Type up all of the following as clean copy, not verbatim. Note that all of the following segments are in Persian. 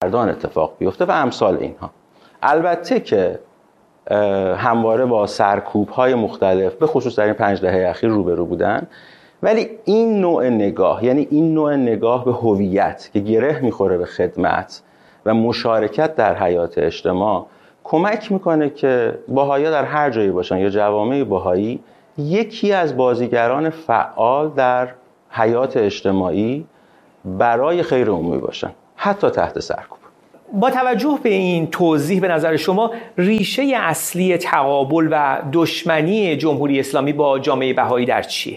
مردان اتفاق بیفته و امثال اینها. البته که همواره با سرکوب‌های مختلف به خصوص در این 5 دهه اخیر روبرو بودن، ولی این نوع نگاه، یعنی این نوع نگاه به هویت که گره میخوره به خدمت و مشارکت در حیات اجتماع، کمک میکنه که بهائی‌ها در هر جایی باشن یا جوامع بهایی یکی از بازیگران فعال در حیات اجتماعی برای خیر عمومی باشن، حتی تحت سرکوب. با توجه به این توضیح، به نظر شما ریشه اصلی تقابل و دشمنی جمهوری اسلامی با جامعه بهایی در چیه؟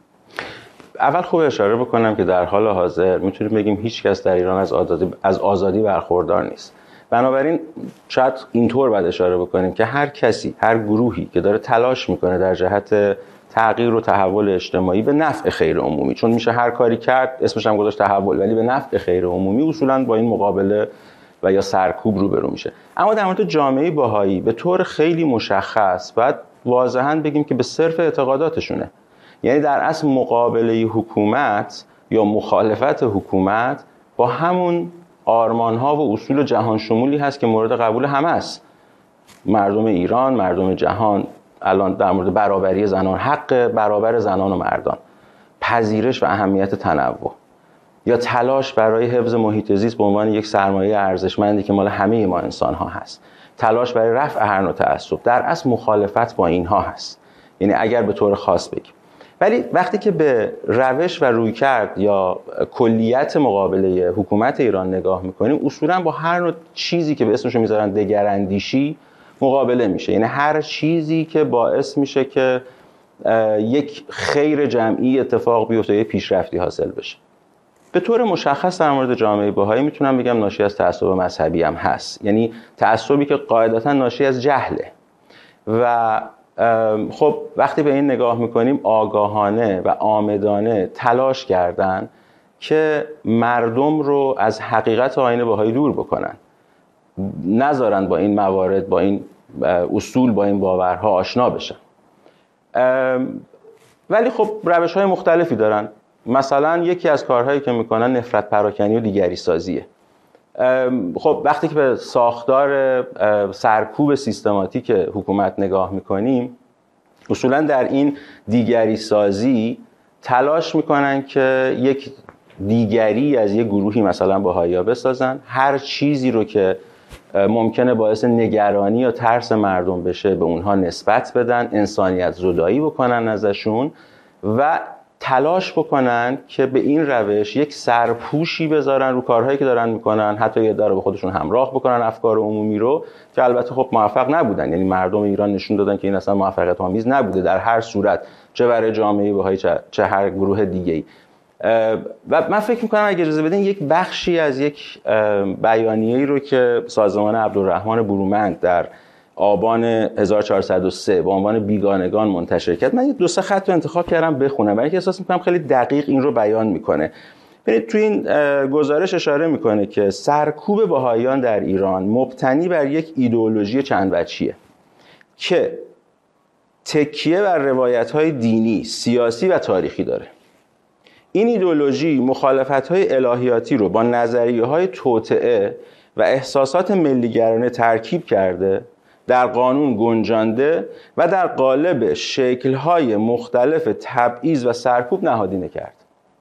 اول خوب اشاره بکنم که در حال حاضر میتونیم بگیم هیچ کس در ایران از آزادی برخوردار نیست. بنابراین شاید اینطور باید اشاره بکنیم که هر کسی، هر گروهی که داره تلاش میکنه در جهت تغییر و تحول اجتماعی به نفع خیر عمومی، چون میشه هر کاری کرد اسمش هم گذاشت تحول، ولی به نفع خیر عمومی، اصولاً با این مقابله و یا سرکوب روبرو میشه. اما در مورد جامعه بهایی به طور خیلی مشخص باید واضحاً بگیم که به صرف اعتقاداتشونه. یعنی در اصل مقابله حکومت یا مخالفت حکومت با همون آرمان‌ها و اصول جهان شمولی هست که مورد قبول همه است. مردم ایران، مردم جهان، الان در مورد برابری زنان، حق برابر زنان و مردان، پذیرش و اهمیت تنوع، یا تلاش برای حفظ محیط زیست به عنوان یک سرمایه ارزشمندی که مال همه ما انسان‌ها هست، تلاش برای رفع هر نوع تعصب، در اصل مخالفت با اینها هست. یعنی اگر به طور خاص بگیم. ولی وقتی که به روش و رویکرد یا کلیت مقابله حکومت ایران نگاه میکنیم، اصولا با هر نوع چیزی که به اسمشو میذارن دگراندیشی مقابله میشه. یعنی هر چیزی که باعث میشه که یک خیر جمعی اتفاق بیفته، یک پیشرفتی حاصل بشه. به طور مشخص در مورد جامعه بهایی میتونم بگم ناشی از تعصب مذهبی هم هست. یعنی تعصبی که قاعدتا ناشی از جهله و خب وقتی به این نگاه میکنیم آگاهانه و عامدانه تلاش کردن که مردم رو از حقیقت آیین بهایی دور بکنن، نذارن با این موارد، با این اصول، با این باورها آشنا بشن. ولی خب روش‌های مختلفی دارن. مثلا یکی از کارهایی که میکنن نفرت پراکنی و دیگری سازیه. خب وقتی که به ساختار سرکوب سیستماتیک حکومت نگاه میکنیم، اصولا در این دیگری سازی تلاش میکنن که یک دیگری از یک گروهی مثلا بهائی‌ها بسازن، هر چیزی رو که ممکنه باعث نگرانی یا ترس مردم بشه به اونها نسبت بدن، انسانیت زدایی بکنن ازشون و تلاش بکنن که به این روش یک سرپوشی بذارن رو کارهایی که دارن میکنن، حتی یه داره به خودشون همراه بکنن افکار عمومی رو، که البته خب موفق نبودن. یعنی مردم ایران نشون دادن که این اصلا موفقیت آمیز نبوده در هر صورت، چه برای جامعه بهایی چه هر گروه دیگه‌ای. و من فکر میکنم اگه اجازه بدین یک بخشی از یک بیانیه‌ای رو که سازمان عبدالرحمن برومند در آبان 1403 با عنوان بیگانگان منتشر کرد، من 2-3 خط رو انتخاب کردم بخونم، برای اینکه احساس میکنم خیلی دقیق این رو بیان میکنه. ببینید تو این گزارش اشاره میکنه که سرکوب بهائیان در ایران مبتنی بر یک ایدئولوژی چند وجهیه که تکیه بر روایت‌های دینی، سیاسی و تاریخی داره. این ایدئولوژی مخالفت‌های الهیاتی رو با نظریه‌های توطئه و احساسات ملی‌گرایانه ترکیب کرده، در قانون گنجانده و در قالب شکل‌های مختلف تبعیض و سرکوب نهادینه کرد.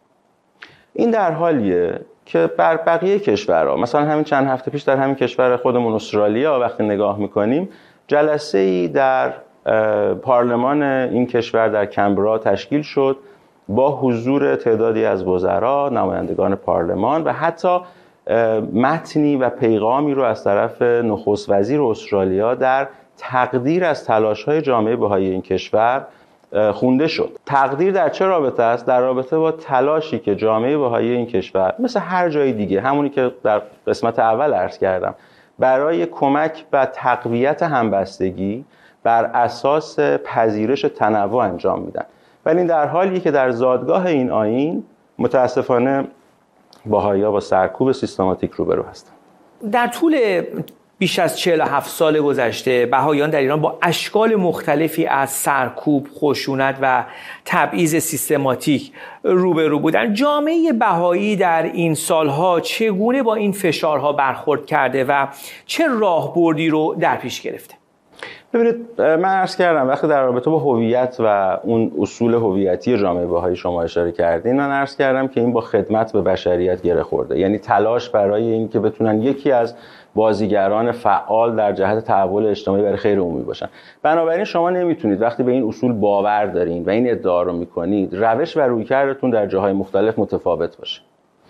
این در حالیه که بر بقیه کشورها، مثلا همین چند هفته پیش در همین کشور خودمون استرالیا وقتی نگاه می‌کنیم، جلسه‌ای در پارلمان این کشور در کمبرا تشکیل شد با حضور تعدادی از وزرا، نمایندگان پارلمان و حتی متنی و پیغامی رو از طرف نخست وزیر استرالیا در تقدیر از تلاش‌های جامعه بهایی این کشور خونده شد. تقدیر در چه رابطه است؟ در رابطه با تلاشی که جامعه بهایی این کشور مثل هر جای دیگه، همونی که در قسمت اول عرض کردم، برای کمک و تقویت همبستگی بر اساس پذیرش تنوع انجام میدن. ولی این در حالیه که در زادگاه این آیین متاسفانه بهائی‌ها با سرکوب سیستماتیک روبرو هستند. در طول بیش از 47 سال گذشته بهائیان در ایران با اشکال مختلفی از سرکوب، خشونت و تبعیض سیستماتیک روبرو بودند. جامعه بهایی در این سالها چگونه با این فشارها برخورد کرده و چه راهبردی رو در پیش گرفته؟ ببینید، من عرض کردم وقتی در رابطه با هویت و اون اصول هویتی جامعه بهایی شما اشاره کردین، من عرض کردم که این با خدمت به بشریت گره خورده، یعنی تلاش برای این که بتونن یکی از بازیگران فعال در جهت تحول اجتماعی برای خیر عمومی باشن. بنابراین شما نمیتونید وقتی به این اصول باور دارین و این ادعا رو میکنید، روش و رویکردتون در جاهای مختلف متفاوت باشه.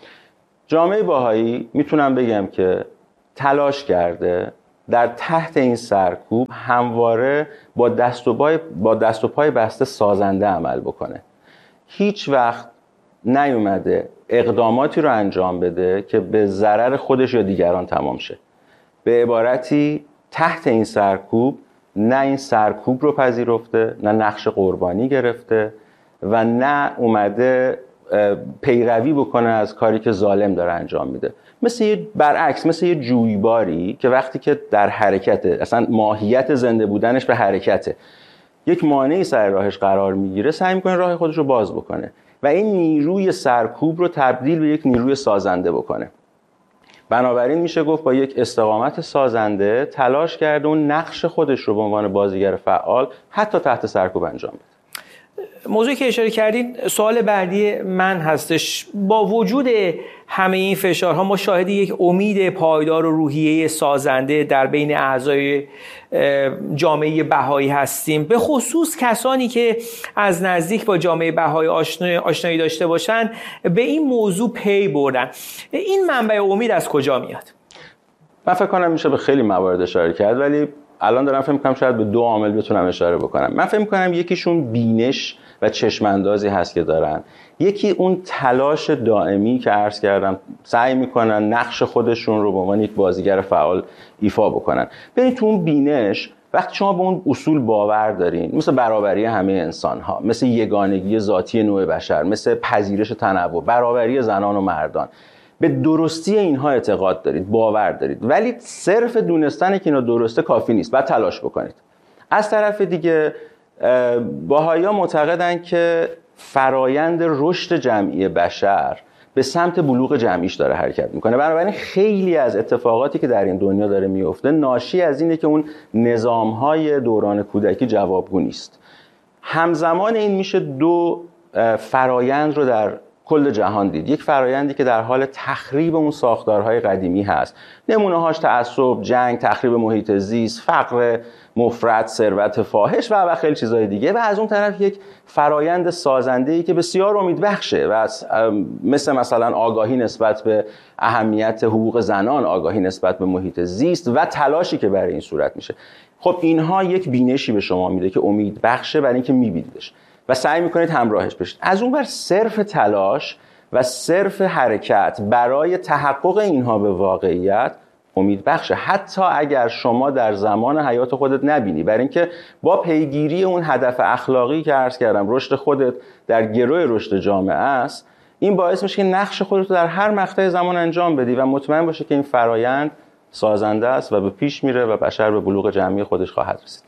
جامعه بهایی میتونم بگم که تلاش کرده در تحت این سرکوب همواره با دست و پای بسته سازنده عمل بکنه. هیچ وقت نیومده اقداماتی رو انجام بده که به ضرر خودش یا دیگران تمام شه. به عبارتی تحت این سرکوب نه این سرکوب رو پذیرفته، نه نقش قربانی گرفته و نه اومده پیروی بکنه از کاری که ظالم داره انجام میده. برعکس مثل یه جویباری که وقتی که در حرکته، اصلا ماهیت زنده بودنش به حرکته، یک مانعی سر راهش قرار میگیره، سعی میکنه راه خودش رو باز بکنه و این نیروی سرکوب رو تبدیل به یک نیروی سازنده بکنه. بنابراین میشه گفت با یک استقامت سازنده تلاش کرده اون نقش خودش رو به عنوان بازیگر فعال حتی تحت سرکوب انجام بده. موضوعی که اشاره کردین، سوال بعدی من هستش. با وجود همه این فشارها ما شاهد یک امید پایدار و روحیه سازنده در بین اعضای جامعه بهایی هستیم، به خصوص کسانی که از نزدیک با جامعه بهایی آشنایی داشته باشند به این موضوع پی بردن. این منبع امید از کجا میاد؟ من فکر کنم میشه به خیلی موارد اشاره کرد، ولی الان دارم فکر می‌کنم شاید به 2 عامل بتونم اشاره بکنم. من فکر می‌کنم یکیشون بینش و چشم‌اندازی هست که دارن، یکی اون تلاش دائمی که عرض کردم، سعی می‌کنن نقش خودشون رو به عنوان یک بازیگر فعال ایفا بکنن. ببینید تو اون بینش وقتی شما به اون اصول باور دارین، مثل برابری همه انسان‌ها، مثل یگانگی ذاتی نوع بشر، مثل پذیرش تنوع، برابری زنان و مردان، به درستی اینها اعتقاد دارید، باور دارید، ولی صرف دونستن که اینا درسته کافی نیست، باید تلاش بکنید. از طرف دیگه بهائی‌ها معتقدن که فرایند رشد جمعی بشر به سمت بلوغ جمعیش داره حرکت میکنه. بنابراین خیلی از اتفاقاتی که در این دنیا داره میفته ناشی از اینه که اون نظام‌های دوران کودکی جوابگو نیست. همزمان این میشه 2 فرایند رو در کل جهان دید. یک فرایندی که در حال تخریب اون ساختارهای قدیمی هست، نمونه‌هاش تعصب، جنگ، تخریب محیط زیست، فقر مفرط، ثروت فاحش و خیلی چیزهای دیگه، و از اون طرف یک فرایند سازنده‌ای که بسیار امیدبخشه و مثلا آگاهی نسبت به اهمیت حقوق زنان، آگاهی نسبت به محیط زیست و تلاشی که برای این صورت میشه. خب اینها یک بینشی به شما میده که امیدبخشه برای اینکه میبینیدش و سعی میکنید همراهش بشید. از اون بر صرف تلاش و صرف حرکت برای تحقق اینها به واقعیت امید بخشه، حتی اگر شما در زمان حیات خودت نبینی، برای اینکه با پیگیری اون هدف اخلاقی که عرض کردم، رشد خودت در گروه رشد جامعه است، این باعث میشه که نقش خودت رو در هر مقطع زمان انجام بدی و مطمئن باشه که این فرایند سازنده است و به پیش میره و بشر به بلوغ جمعی خودش خواهد رسید.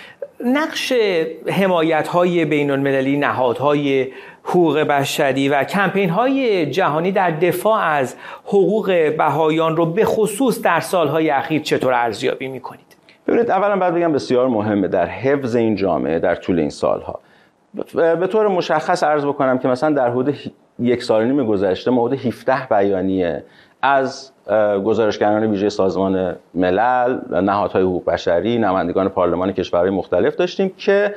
نقش حمایت‌های بین‌المللی، نهادهای حقوق بشری و کمپین‌های جهانی در دفاع از حقوق بهائیان رو به خصوص در سالهای اخیر چطور ارزیابی می‌کنید؟ ببینید، اولا باید بگم بسیار مهمه در حفظ این جامعه در طول این سالها. به طور مشخص عرض بکنم که مثلا در حدود 1.5 سال گذشته ما حدود 17 بیانیه از گزارشگران ویژه سازمان ملل، نهادهای حقوق بشری، نمایندگان پارلمان کشورهای مختلف داشتیم که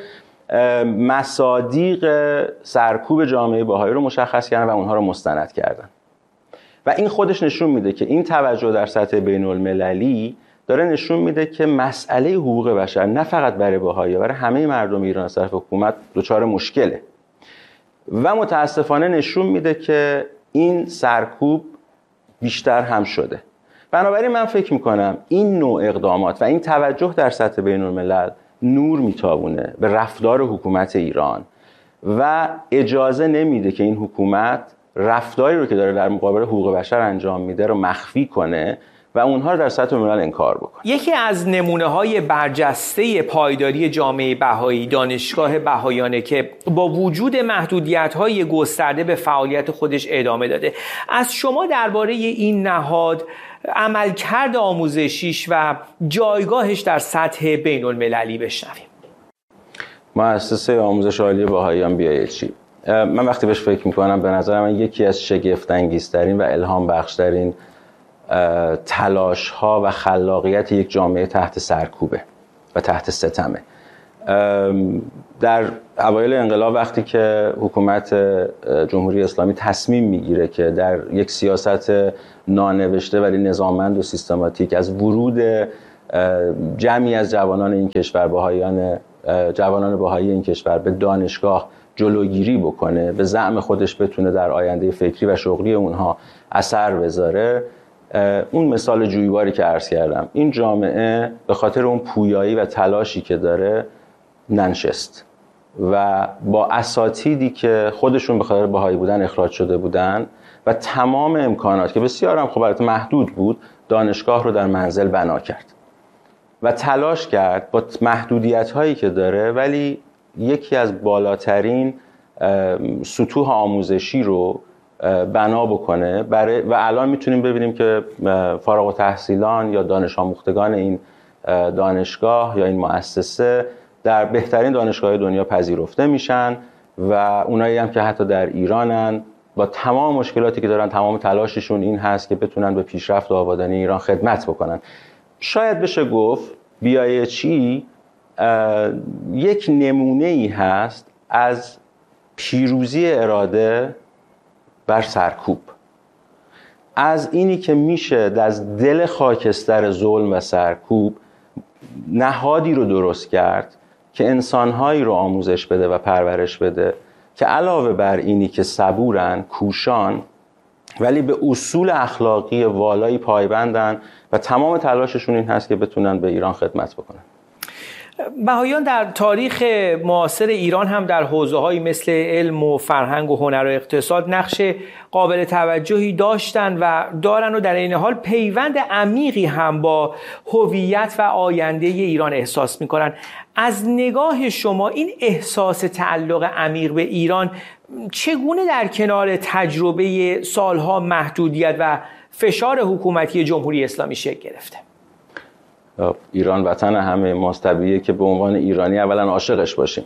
مصادیق سرکوب جامعه بهایی رو مشخص کردن و اونها رو مستند کردن. و این خودش نشون میده که این توجه در سطح بین المللی داره نشون میده که مسئله حقوق بشر نه فقط برای بهایی، برای همه مردم ایران از طرف حکومت دچار مشکله و متاسفانه نشون میده که این سرکوب بیشتر هم شده. بنابراین من فکر میکنم این نوع اقدامات و این توجه در سطح بین الملل نور میتابونه به رفتار حکومت ایران و اجازه نمیده که این حکومت رفتاری رو که داره در مقابل حقوق بشر انجام میده رو مخفی کنه و اونها رو در سطح ملل انکار بکنه. یکی از نمونه‌های برجسته پایداری جامعه بهایی دانشگاه بهاییانه که با وجود محدودیت‌های گسترده به فعالیت خودش ادامه داده. از شما درباره این نهاد، عملکرد آموزشیش و جایگاهش در سطح بین‌المللی بشنویم. مؤسسه آموزش عالی بهاییان BIHE، من وقتی بهش فکر میکنم به نظر من یکی از شگفت‌انگیزترین و الهام بخشترین تلاش ها و خلاقیت یک جامعه تحت سرکوبه و تحت ستمه. در اوایل انقلاب وقتی که حکومت جمهوری اسلامی تصمیم میگیره که در یک سیاست نانوشته ولی نظاممند و سیستماتیک از ورود جمعی از جوانان این کشور، جوانان بهایی این کشور به دانشگاه جلوگیری بکنه، به زعم خودش بتونه در آینده فکری و شغلی اونها اثر بذاره، اون مثال جویباری که عرض کردم، این جامعه به خاطر اون پویایی و تلاشی که داره ننشست و با اساتیدی که خودشون به خاطر بهایی بودن اخراج شده بودن و تمام امکانات که بسیار هم خب البته محدود بود، دانشگاه رو در منزل بنا کرد و تلاش کرد با محدودیت هایی که داره ولی یکی از بالاترین سطوح آموزشی رو بنا بکنه و الان میتونیم ببینیم که فارغ التحصیلان یا دانش آموختگان این دانشگاه یا این مؤسسه در بهترین دانشگاه دنیا پذیرفته میشن و اونایی هم که حتی در ایرانن با تمام مشکلاتی که دارن، تمام تلاششون این هست که بتونن به پیشرفت و آبادانی ایران خدمت بکنن. شاید بشه گفت BIHE یک نمونه‌ای هست از پیروزی اراده بر سرکوب، از اینی که میشه از دل خاکستر ظلم و سرکوب نهادی رو درست کرد که انسانهایی رو آموزش بده و پرورش بده که علاوه بر اینی که صبورن، کوشان، ولی به اصول اخلاقی والایی پایبندن و تمام تلاششون این هست که بتونن به ایران خدمت بکنن. بهاییان در تاریخ معاصر ایران هم در حوزه‌هایی مثل علم و فرهنگ و هنر و اقتصاد نقش قابل توجهی داشتن و دارن و در این حال پیوند عمیقی هم با هویت و آینده ایران احساس می‌کنن. از نگاه شما این احساس تعلق عمیق به ایران چگونه در کنار تجربه سالها محدودیت و فشار حکومتی جمهوری اسلامی شکل گرفته؟ ایران وطن همه ماست، طبیعیه که به عنوان ایرانی اولا عاشقش باشیم.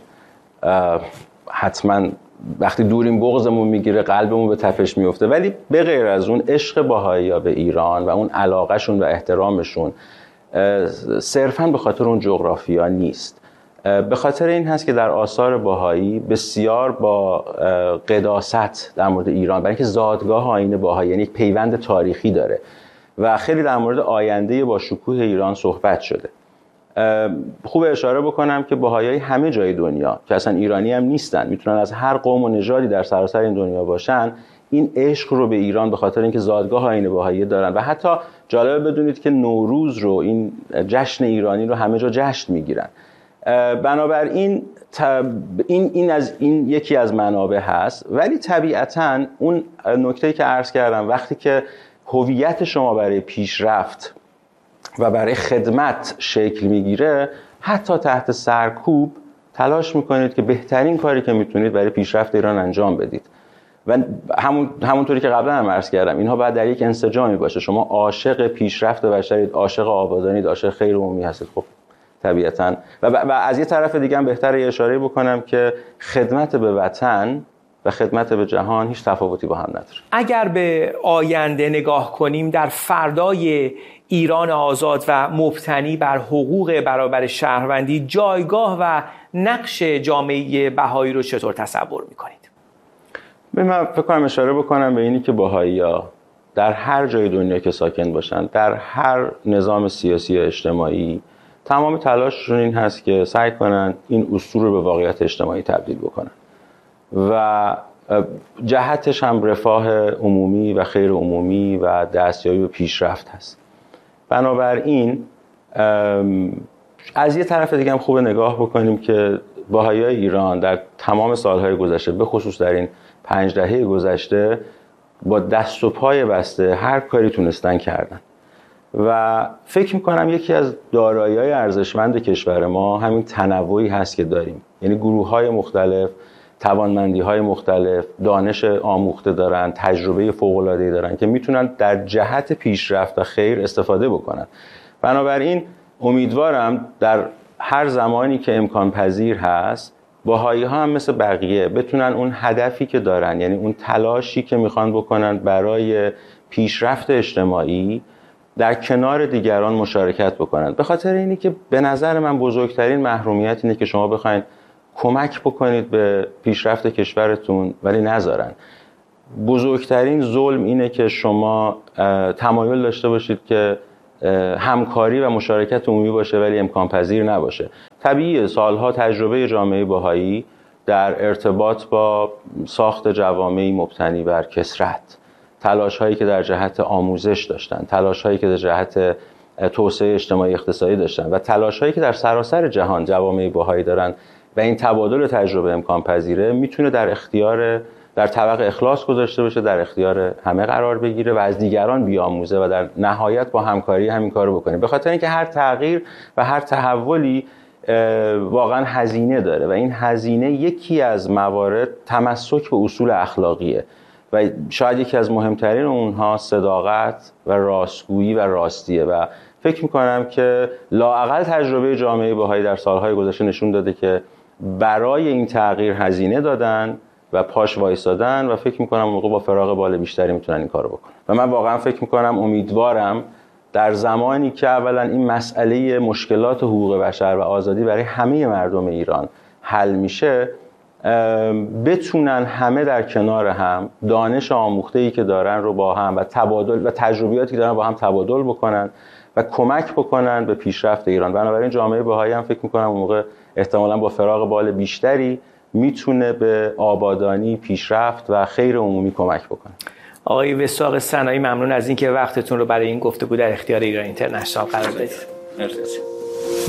حتما وقتی دوریم بغضمون میگیره، قلبمون به تپش میفته، ولی به غیر از اون عشق بهایی‌ها به ایران و اون علاقهشون و احترامشون صرفاً به خاطر اون جغرافیا نیست. به خاطر این هست که در آثار بهایی بسیار با قداست در مورد ایران، برای اینکه زادگاه آیین بهایی یعنی یک پیوند تاریخی داره و خیلی در مورد آینده با شکوه ایران صحبت شده. خوب اشاره بکنم که بهایی همه جای دنیا که اصلا ایرانی هم نیستن، میتونن از هر قوم و نژادی در سراسر این دنیا باشن، این عشق رو به ایران به خاطر اینکه زادگاه آیین بهایی دارن و حتی جالبه بدونید که نوروز رو، این جشن ایرانی رو همه جا جشن میگیرن. بنابراین این یکی از منابع هست، ولی طبیعتاً اون نکته‌ای که عرض کردم، وقتی که هویت شما برای پیشرفت و برای خدمت شکل میگیره، حتی تحت سرکوب تلاش میکنید که بهترین کاری که میتونید برای پیشرفت ایران انجام بدید و همونطوری که قبلا هم عرض کردم، اینها باید در یک انسجامی باشه. شما عاشق پیشرفت بشرید، عاشق آبادانید، عاشق خیر عمومی هستید، خب طبیعتاً و از یه طرف دیگه هم بهتره اشاره بکنم که خدمت به وطن و خدمت به جهان هیچ تفاوتی با هم نداره. اگر به آینده نگاه کنیم، در فردای ایران آزاد و مبتنی بر حقوق برابر شهروندی، جایگاه و نقش جامعه بهایی رو چطور تصور میکنید؟ من فکر کنم اشاره بکنم به اینی که بهایی‌ها در هر جای دنیا که ساکن باشن، در هر نظام سیاسی و اجتماعی، تمام تلاششون این هست که سعی کنن این اصول رو به واقعیت اجتماعی تبدیل بکنن و جهتش هم رفاه عمومی و خیر عمومی و دستیابی به پیشرفت هست. بنابراین از یه طرف دیگه هم خوبه نگاه بکنیم که بهایی‌های ایران در تمام سالهای گذشته، به خصوص در این 5 دهه گذشته، با دست و پای بسته هر کاری تونستن کردن و فکر میکنم یکی از دارایی‌های ارزشمند کشور ما همین تنوعی هست که داریم. یعنی گروه‌های مختلف، توانمندی‌های مختلف، دانش آموخته دارن، تجربه فوق‌العاده‌ای دارن که میتونن در جهت پیشرفت و خیر استفاده بکنن. بنابراین امیدوارم در هر زمانی که امکان پذیر هست بهائی‌ها هم مثل بقیه بتونن اون هدفی که دارن، یعنی اون تلاشی که میخوان بکنن برای پیشرفت اجتماعی، در کنار دیگران مشارکت بکنن. به خاطر اینی که به نظر من بزرگترین محرومیت اینه که شما بخواید کمک بکنید به پیشرفت کشورتون ولی نذارن. بزرگترین ظلم اینه که شما تمایل داشته باشید که همکاری و مشارکت عمومی باشه ولی امکان پذیر نباشه. طبیعیه سالها تجربه جامعه بهایی در ارتباط با ساخت جوامعی مبتنی بر کثرت، تلاش هایی که در جهت آموزش داشتن، تلاش هایی که در جهت توسعه اجتماعی اقتصادی داشتن و تلاش هایی که در سراسر جهان جوامع بهایی دارن و این تبادل تجربه امکان پذیره، میتونه در طبق اخلاص گذاشته بشه، در اختیار همه قرار بگیره و از دیگران بیاموزه و در نهایت با همکاری همین کارو بکنه. به خاطر اینکه هر تغییر و هر تحولی واقعا هزینه داره و این هزینه یکی از موارد تمسک به اصول اخلاقیه و شاید یکی از مهمترین اونها صداقت و راستگویی و راستیه و فکر میکنم که لااقل تجربه جامعه بهایی در سالهای گذشته نشون داده که برای این تغییر هزینه دادن و پاش وایسادن و فکر میکنم موقع با فراغ بال بیشتری میتونن این کارو بکنن و من واقعا فکر میکنم امیدوارم در زمانی که اولا این مسئله مشکلات حقوق بشر و آزادی برای همه مردم ایران حل میشه، بتونن همه در کنار هم دانش آموخته‌ای که دارن رو با هم و تبادل و تجربیاتی که دارن با هم تبادل بکنن و کمک بکنن به پیشرفت ایران. بنابراین جامعه بهایی هم فکر میکنم اون موقع احتمالاً با فراغ بال بیشتری میتونه به آبادانی، پیشرفت و خیر عمومی کمک بکنه. آقای وثاق سنایی ممنون از اینکه وقتتون رو برای این گفتگو در اختیار ایران اینترنشنال قرار دادید. مرسی.